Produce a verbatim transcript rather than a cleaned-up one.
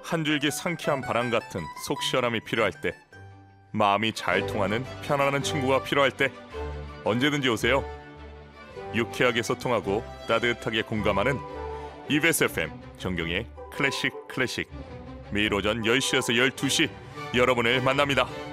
한 줄기 상쾌한 바람 같은 속 시원함이 필요할 때, 마음이 잘 통하는 편안한 친구가 필요할 때 언제든지 오세요. 유쾌하게 소통하고 따뜻하게 공감하는 이비에스 에프엠 정경의 클래식 클래식, 매일 오전 열 시에서 열두 시 여러분을 만납니다.